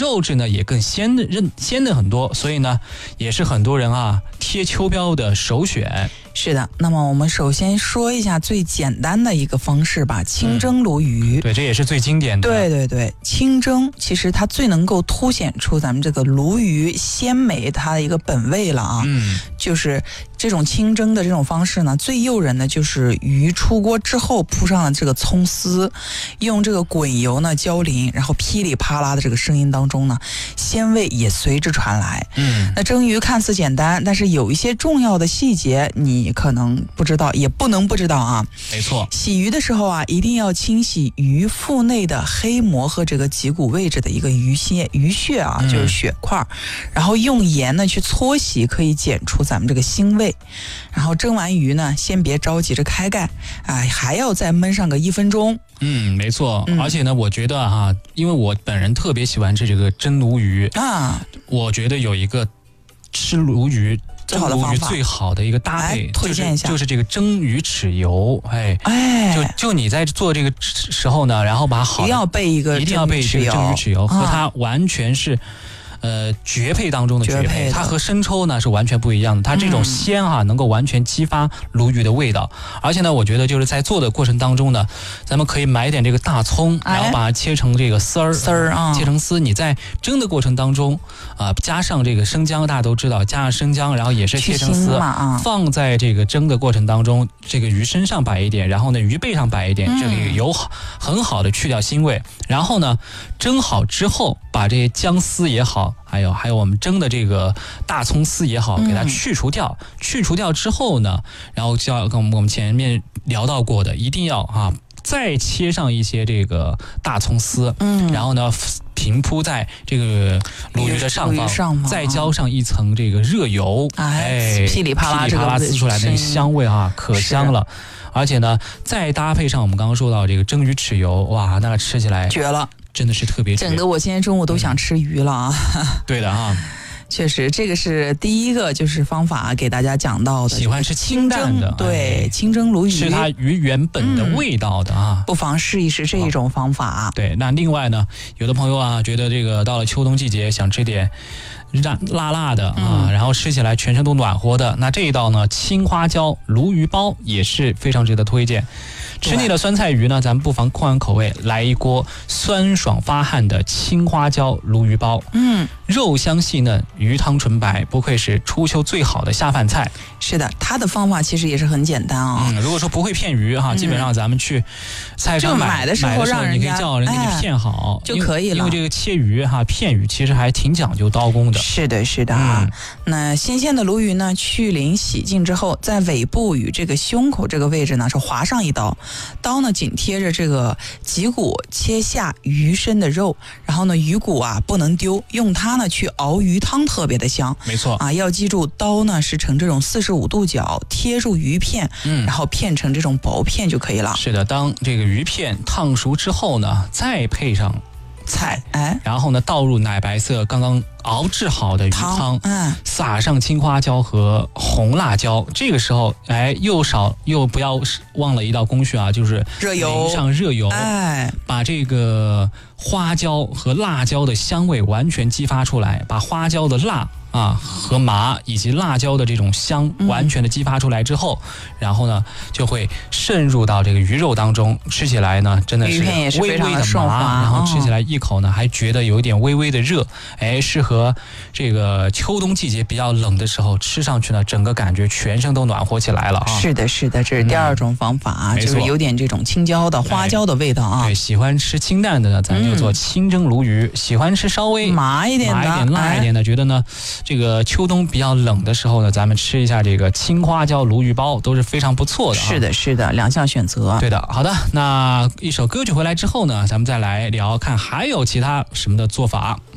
肉质呢也更鲜嫩很多，所以呢也是很多人贴秋膘的首选。 是的，那么我们首先说一下最简单的一个方式吧，清蒸鲈鱼。 对，这也是最经典的。 对，清蒸其实它最能够凸显出咱们这个鲈鱼鲜美它的一个本味了啊。就是这种清蒸的这种方式呢，最诱人的就是鱼出锅之后铺上了这个葱丝，用这个滚油呢浇淋，然后噼里啪啦的这个声音当中呢，鲜味也随之传来。那蒸鱼看似简单，但是有一些重要的细节你可能不知道，也不能不知道啊。 没错， 洗鱼的时候一定要清洗鱼腹内的黑膜和这个脊骨位置的一个鱼血就是血块，然后用盐呢去搓洗，可以减除咱们这个腥味。然后蒸完鱼呢，先别着急着开盖，还要再焖上个1分钟。 没错，而且呢，我觉得因为我本人特别喜欢吃这个蒸鲈鱼我觉得有一个吃鲈鱼最好的一个搭配， 推荐一下， 就是这个蒸鱼豉油。就你在做这个时候呢，然后把一定要备这个蒸鱼豉油，和它完全是绝配当中的绝配，它和生抽呢是完全不一样的。它这种鲜能够完全激发鲈鱼的味道。而且呢，我觉得就是在做的过程当中呢，咱们可以买点这个大葱，然后把它切成这个丝儿切成丝。你在蒸的过程当中加上这个生姜，大家都知道，加上生姜，然后也是切成丝，放在这个蒸的过程当中，这个鱼身上摆一点，然后呢鱼背上摆一点，这个油很好的去掉腥味。然后呢，蒸好之后，把这些姜丝也好，还有我们蒸的这个大葱丝也好，给它去除掉。去除掉之后呢，然后就要跟我们前面聊到过的，一定要再切上一些这个大葱丝，然后呢平铺在这个鲈鱼的上方，再浇上一层这个热油， 噼里啪啦滋出来的那个香味可香了。而且呢，再搭配上我们刚刚说到这个蒸鱼豉油，哇，那吃起来绝了， 真的是特别绝。 整个我今天中午都想吃鱼了对的确实，这个是第一个就是方法给大家讲到的。 喜欢吃清淡的， 对，清蒸鲈鱼， 吃它鱼原本的味道的不妨试一试这一种方法。 对，那另外呢，有的朋友觉得这个到了秋冬季节想吃点辣的然后吃起来全身都暖和的，那这一道呢，青花椒鲈鱼包也是非常值得推荐。吃腻了酸菜鱼呢，咱们不妨换换口味，来一锅酸爽发汗的青花椒鲈鱼包。肉香细嫩，鱼汤纯白，不愧是初秋最好的下饭菜。 是的，它的方法其实也是很简单如果说不会片鱼基本上咱们去菜市场买的时候，你可以叫人给你片好就可以了。 因为这个切鱼片鱼其实还挺讲究刀工的。 是的那新鲜的鲈鱼呢，去鳞洗净之后，在尾部与这个胸口这个位置呢是划上一刀，刀呢紧贴着这个脊骨，切下鱼身的肉，然后呢鱼骨不能丢，用它呢去熬鱼汤特别的香。 没错要记住，刀呢是呈这种45度角贴住鱼片，然后片成这种薄片就可以了。 是的，当这个鱼片烫熟之后呢，再配上菜，然后呢倒入奶白色刚刚熬制好的鱼汤，撒上青花椒和红辣椒。这个时候又不要忘了一道工序就是淋上热油，把这个花椒和辣椒的香味完全激发出来，把花椒的辣和麻以及辣椒的这种香完全的激发出来之后，然后呢就会渗入到这个鱼肉当中，吃起来呢真的是微微的麻，然后吃起来一口呢还觉得有一点微微的热，适合这个秋冬季节比较冷的时候吃上去呢，整个感觉全身都暖和起来了是的，这是第二种方法就是有点这种青椒的花椒的味道对，喜欢吃清淡的呢，咱就做清蒸鲈鱼；喜欢吃稍微麻一点、 辣一点的，觉得呢这个秋冬比较冷的时候呢，咱们吃一下这个青花椒鲈鱼包都是非常不错的是的，两项选择。 对的，好的，那一首歌曲回来之后呢，咱们再来聊看还有其他什么的做法。